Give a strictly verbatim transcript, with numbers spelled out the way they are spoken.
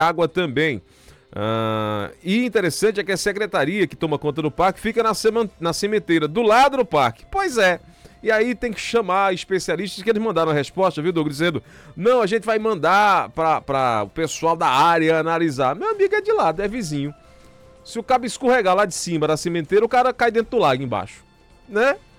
água também. Ah, e interessante é que a secretaria que toma conta do parque fica na, sema, na sementeira, do lado do parque. Pois é. E aí tem que chamar especialistas que eles mandaram a resposta, viu, Douglas? Dizendo, não, a gente vai mandar para o pessoal da área analisar. Meu amigo é de lado, é vizinho. Se o cabo escorregar lá de cima da sementeira, o cara cai dentro do lago embaixo, né?